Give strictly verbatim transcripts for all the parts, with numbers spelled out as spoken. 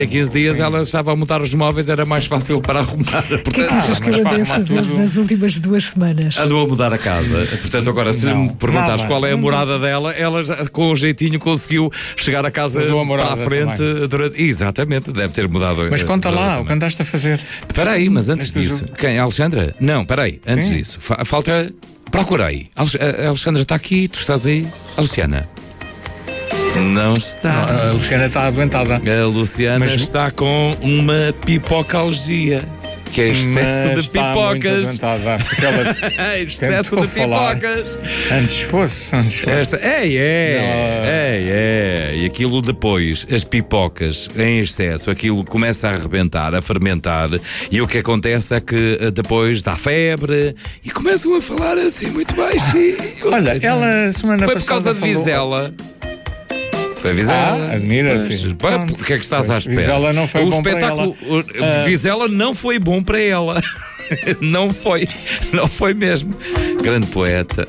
quinze dias sim. ela estava a montar os móveis, era mais fácil para arrumar. Portanto, o que é que achas que eu andei a fazer tudo... nas últimas duas semanas? Andou a mudar a casa. Portanto, agora, se não, me perguntares nada, qual é a morada dela, ela já, com um jeitinho conseguiu chegar a casa para a frente. Durante... Exatamente, deve ter mudado. Mas conta lá, também. O que andaste a fazer? Espera aí, mas antes Neste disso, jogo. Quem? A Alexandra? Não, espera aí, antes sim. disso, falta. Procura aí. A Alexandra está aqui, tu estás aí. A Luciana. Não está. Não, a Luciana está aguentada. A Luciana Mas... está com uma pipocalgia, que é excesso Mas de pipocas. Ela... excesso de pipocas. Antes fosse, antes fosse. Esta... É, é, não. é, é. E aquilo depois, as pipocas em excesso, aquilo começa a arrebentar, a fermentar. E o que acontece é que depois dá febre e começam a falar assim muito baixinho. Olha, ela semana Foi passada por causa de falou... Vizela. Foi Vizela. Ah, admira-te. O que é que estás à espera? Vizela não foi o bom espetáculo, para ela. O, Vizela não foi bom para ela. Não foi. Não foi mesmo. Grande poeta.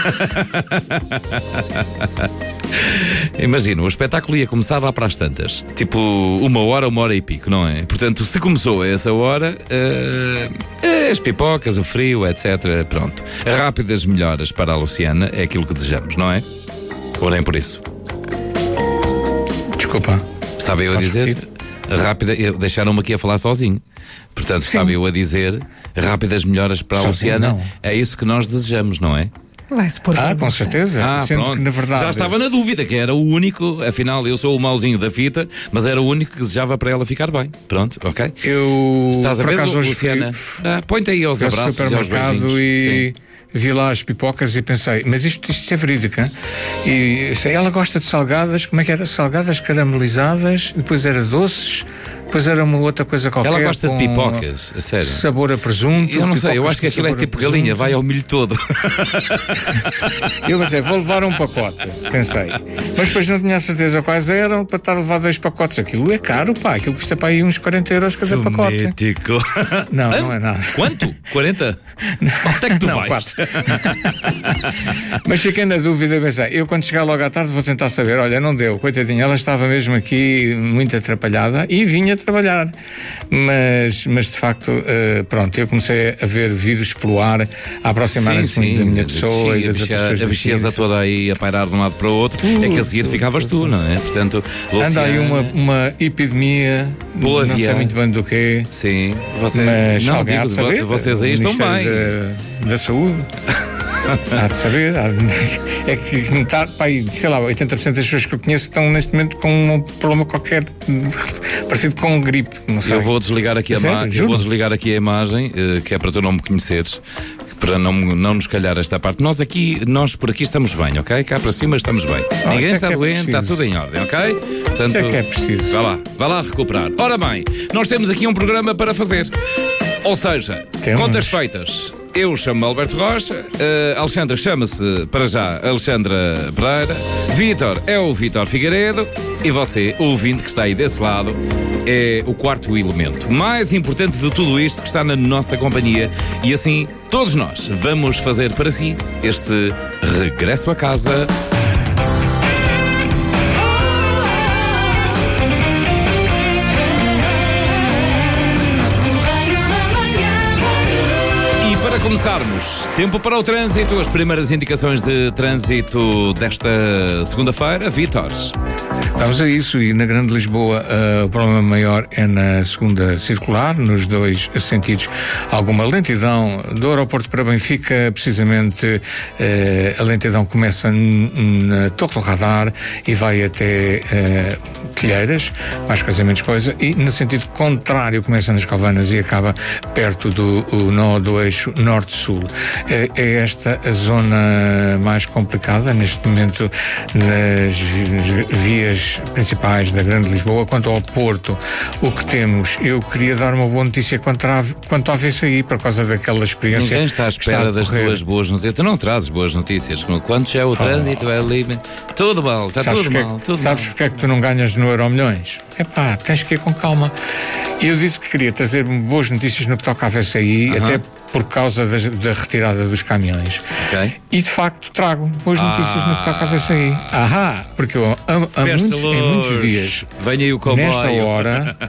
Imagina, o espetáculo ia começar lá para as tantas. Tipo, uma hora, uma hora e pico, não é? Portanto, se começou a essa hora, uh, as pipocas, o frio, etcétera. Pronto. Rápidas melhoras para a Luciana é aquilo que desejamos, não é? Ou nem por isso. Desculpa. Estava eu a dizer? Rápida, deixaram-me aqui a falar sozinho. Portanto, Sim. estava eu a dizer rápidas melhoras para a sozinho, Luciana. Não. É isso que nós desejamos, não é? Vai-se por Ah, com certeza. Ah, pronto. Que, na verdade... Já estava na dúvida, que era o único, afinal, eu sou o mauzinho da fita, mas era o único que desejava para ela ficar bem. Pronto, ok? Eu. Estás a ver, Luciana? Fui... Ah, põe-te aí aos abraços e aos beijinhos. E... Sim. Vi lá as pipocas e pensei, mas isto, isto é verídico, hein? E ela gosta de salgadas, como é que era? Salgadas caramelizadas, depois era doces, depois era uma outra coisa qualquer. Ela gosta de pipocas, a sério. Sabor a presunto. Eu não sei, eu acho que aquilo é tipo galinha, vai ao milho todo. Eu pensei, vou levar um pacote, pensei. Mas depois não tinha a certeza quais eram para estar a levar dois pacotes. Aquilo é caro, pá, aquilo custa para aí uns quarenta euros cada pacote. Somético. Não, ah, não é nada. Quanto? quarenta? Onde é que tu não, vais? Mas fiquei na dúvida, pensei, eu quando chegar logo à tarde vou tentar saber. Olha, não deu, coitadinha, ela estava mesmo aqui muito atrapalhada e vinha trabalhar, mas, mas de facto uh, pronto, eu comecei a ver vírus pelo ar a aproximarem-se muito da minha pessoa e das outras pessoas. A bicheza toda aí a pairar de um lado para o outro, tu, é que a seguir ficavas tu, não é? Portanto, Luciana... anda aí uma, uma epidemia, boa não sei muito bem do quê. Sim, você, mas não, alguém há de saber, vocês aí estão bem da, da saúde. Há de saber, há de... é que metade, pá, sei lá, oitenta por cento das pessoas que eu conheço estão neste momento com um problema qualquer parecido com um gripe, não sei. Eu vou desligar aqui, a, ma... eu vou desligar aqui a imagem, que é para tu não me conheceres, para não, não nos calhar esta parte. Nós aqui, nós por aqui estamos bem, ok? Cá para cima estamos bem. Ah, Ninguém está é doente, é está tudo em ordem, ok? Portanto, isso é que é preciso. Vá lá, vá lá recuperar. Ora bem, nós temos aqui um programa para fazer. Ou seja, temos. Contas feitas. Eu chamo-me Alberto Rocha, uh, Alexandra chama-se, para já, Alexandra Pereira, Vítor é o Vítor Figueiredo e você, o ouvinte que está aí desse lado, é o quarto elemento. Mais importante de tudo isto que está na nossa companhia e assim, todos nós vamos fazer para si este regresso a casa. Para começarmos, tempo para o trânsito, as primeiras indicações de trânsito desta segunda-feira, Vítor. Vamos a isso, e na Grande Lisboa uh, o problema maior é na segunda circular, nos dois sentidos. Alguma lentidão do aeroporto para Benfica, precisamente uh, a lentidão começa na Torre do Radar e vai até uh, Telheiras, mais coisa menos coisa, e no sentido contrário começa nas Covanas e acaba perto do o nó do eixo norte-sul. É, é esta a zona mais complicada neste momento nas vias principais da Grande Lisboa. Quanto ao Porto, o que temos, eu queria dar uma boa notícia quanto, a, quanto ao V C I, por causa daquela experiência. Ninguém está à espera das tuas boas notícias. Tu não trazes boas notícias. Quanto já é o trânsito, oh. é ali. Tudo mal, está sabes tudo que, mal. Tudo sabes mal. porque é que tu não ganhas no Euromilhões? É pá, tens que ir com calma. E eu disse que queria trazer boas notícias no que toca à V C I, uh-huh. até por causa da, da retirada dos caminhões. Okay. E de facto trago boas notícias ah. no que toca a V C I. Ahá, porque eu, há, há muitos, em muitos dias, venha aí o comboio. nesta hora,